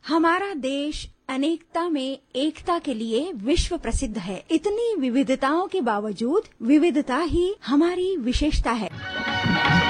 हमारा देश अनेकता में एकता के लिए विश्व प्रसिद्ध है। इतनी विविधताओं के बावजूद विविधता ही हमारी विशेषता है।